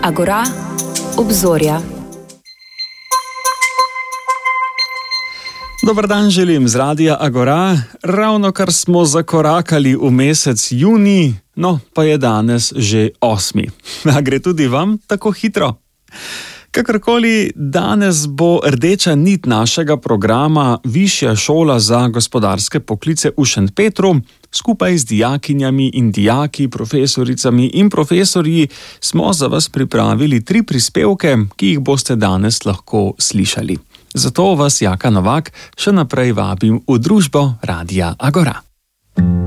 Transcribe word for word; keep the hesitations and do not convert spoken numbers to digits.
Agora, obzorja. Dober dan želim z Radia Agora. Ravno kar smo zakorakali v mesec junij, no pa je danes že osmi. A gre tudi vam tako hitro? Kakorkoli, danes bo rdeča nit našega programa Višja šola za gospodarske poklice v Šentpetru. Skupaj z dijakinjami in dijaki, profesoricami in profesorji smo za vas pripravili tri prispevke, ki jih boste danes lahko slišali. Zato vas Jaka Novak še naprej vabim v družbo Radia Agora.